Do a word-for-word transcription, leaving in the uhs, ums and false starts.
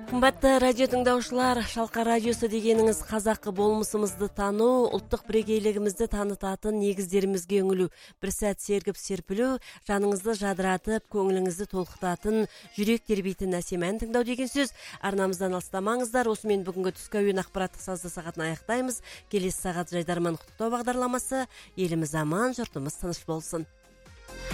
Кымбатты радио тыңдаушылар, Шалка радиосу дегениңиз казакы болмусубузду таануу, улуттук бирегейлигибизди таанытатын негиздеримизге өңүлүү, бир саат сергип серпилүү, жаныңызды жадыратып, көңүлүңүздү толкутатын, жүрөк тербейтин насимени тыңдоо деген сөз. Арнамыздан алыстамаңыздар. Осу менен бүгүнкү түскө уюн акпараттык сазды сагатын аяктайбыз. Келесі сагат жайдарман куттуктоо багдарламасы. Элimiz аман, журтумуз тыныч болсун.